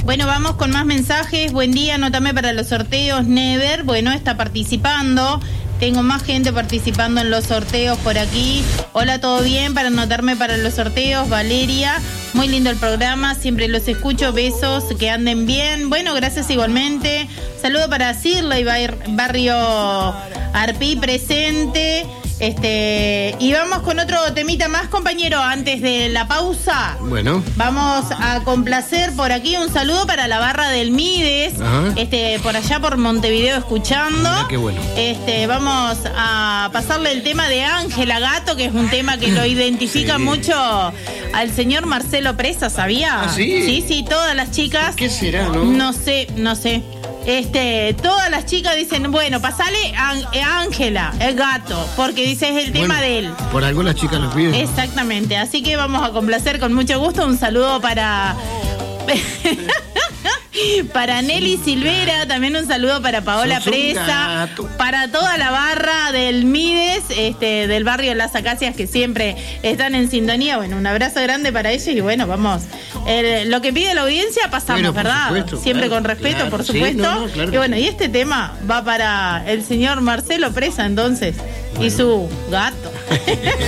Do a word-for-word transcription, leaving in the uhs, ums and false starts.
Bueno, vamos con más mensajes. Buen día, anótame para los sorteos. Never, bueno, está participando. Tengo más gente participando en los sorteos por aquí. Hola, ¿todo bien? Para anotarme para los sorteos, Valeria. Muy lindo el programa, siempre los escucho. Besos, que anden bien. Bueno, gracias igualmente. Saludo para Cirley, Barrio Arpí presente. Este, y vamos con otro temita más, compañero, antes de la pausa. Bueno. Vamos a complacer por aquí un saludo para la barra del Mides, Ajá. este, por allá por Montevideo escuchando. Mirá qué bueno. Este, vamos a pasarle el tema de Ángela Gato, que es un tema que lo identifica Sí. mucho al señor Marcelo Presa, ¿sabía? ¿Ah, sí? Sí, sí, todas las chicas. ¿Qué será, no? No sé, no sé. Este, todas las chicas dicen, bueno, pasale a Ángela, el gato, porque dice es el tema Bueno, de él. Por algo las chicas lo piden. Exactamente, así que vamos a complacer con mucho gusto. Un saludo para para Nelly Silvera, también un saludo para Paola Sos un Presa, gato. para toda la barra del Mides, este, del barrio Las Acacias, que siempre están en sintonía. Bueno, un abrazo grande para ellos y bueno, vamos. El, lo que pide la audiencia pasamos, Bueno, por ¿verdad? supuesto, Siempre claro, con respeto, claro, por sí, supuesto. no, no, claro y que bueno, sí. y este tema va para el señor Marcelo Presa entonces y su gato.